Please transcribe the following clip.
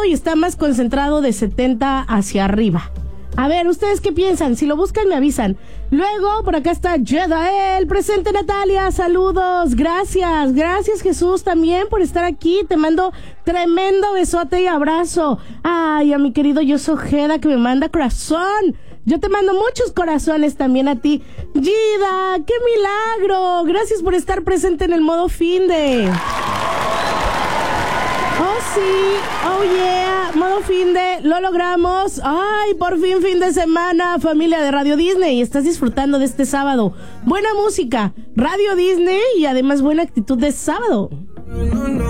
y está más concentrado de 70 hacia arriba. A ver, ¿ustedes qué piensan? Si lo buscan, me avisan. Luego, por acá está Yedael. Presente, Natalia. Saludos. Gracias. Gracias, Jesús, también por estar aquí. Te mando tremendo besote y abrazo. Ay, a mi querido Yoso Ojeda, que me manda corazón. Yo te mando muchos corazones también a ti. Gida, qué milagro. Gracias por estar presente en el modo finde. Oh, sí, oh, yeah, modo finde, lo logramos. Ay, por fin de semana, familia de Radio Disney. Estás disfrutando de este sábado. Buena música, Radio Disney y además buena actitud de sábado.